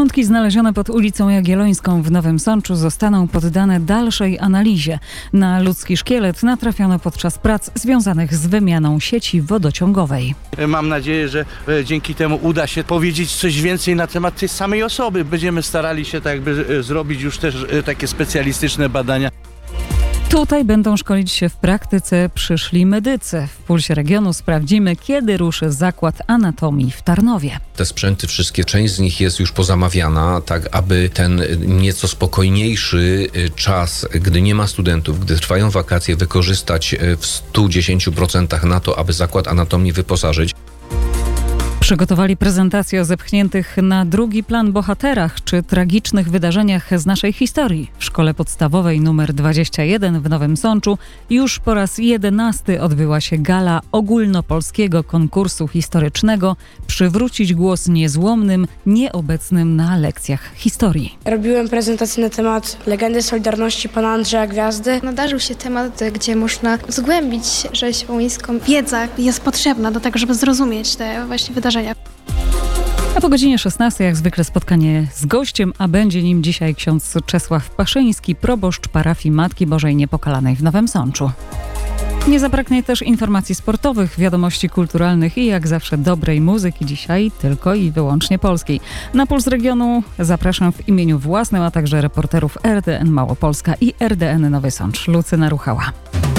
Szczątki znalezione pod ulicą Jagiellońską w Nowym Sączu zostaną poddane dalszej analizie. Na ludzki szkielet natrafiono podczas prac związanych z wymianą sieci wodociągowej. Mam nadzieję, że dzięki temu uda się powiedzieć coś więcej na temat tej samej osoby. Będziemy starali się tak jakby zrobić już też takie specjalistyczne badania. Tutaj będą szkolić się w praktyce przyszli medycy. W Pulsie Regionu sprawdzimy, kiedy ruszy Zakład Anatomii w Tarnowie. Te sprzęty wszystkie, część z nich jest już pozamawiana, tak aby ten nieco spokojniejszy czas, gdy nie ma studentów, gdy trwają wakacje, wykorzystać w 110% na to, aby Zakład Anatomii wyposażyć. Przygotowali prezentację o zepchniętych na drugi plan bohaterach czy tragicznych wydarzeniach z naszej historii. W szkole podstawowej nr 21 w Nowym Sączu już po raz 11 odbyła się gala ogólnopolskiego konkursu historycznego Przywrócić głos niezłomnym, nieobecnym na lekcjach historii. Robiłem prezentację na temat legendy Solidarności pana Andrzeja Gwiazdy. Nadarzył się temat, gdzie można zgłębić rzeź wołyńską. Wiedza jest potrzebna do tego, żeby zrozumieć te właśnie wydarzenia. A po godzinie 16 jak zwykle spotkanie z gościem, a będzie nim dzisiaj ksiądz Czesław Paszyński, proboszcz parafii Matki Bożej Niepokalanej w Nowym Sączu. Nie zabraknie też informacji sportowych, wiadomości kulturalnych i jak zawsze dobrej muzyki dzisiaj tylko i wyłącznie polskiej. Na Puls Regionu zapraszam w imieniu własnym, a także reporterów RDN Małopolska i RDN Nowy Sącz. Lucyna Ruchała.